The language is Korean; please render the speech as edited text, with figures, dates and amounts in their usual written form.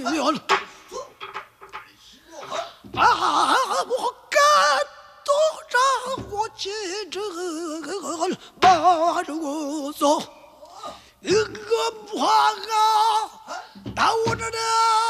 我感动让我见证马路走，一个不怕啊，到我这里。